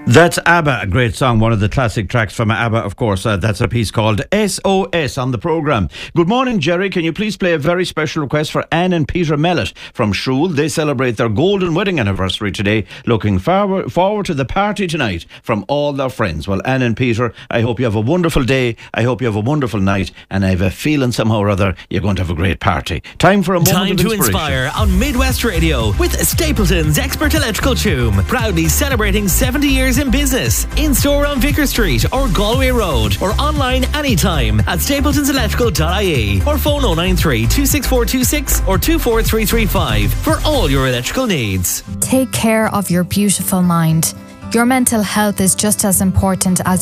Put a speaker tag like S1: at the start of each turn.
S1: That's ABBA, a great song, one of the classic tracks from ABBA, of course. That's a piece called SOS on the programme. Good morning, Jerry. Can you please play a very special request for Anne and Peter Mellett from Shrule? They celebrate their golden wedding anniversary today. Looking forward to the party tonight from all their friends. Well, Anne and Peter, I hope you have a wonderful day. I hope you have a wonderful night. And I have a feeling somehow or other you're going to have a great party. Time for a moment
S2: Time
S1: of
S2: to
S1: inspiration.
S2: inspire on Midwest Radio with Stapleton's Expert Electrical Tomb. Proudly celebrating 70 years in business. In store on Vicar Street or Galway Road, or online anytime at stapletonselectrical.ie, or phone 093 26426 or 24335 for all your electrical needs.
S3: Take care of your beautiful mind. Your mental health is just as important as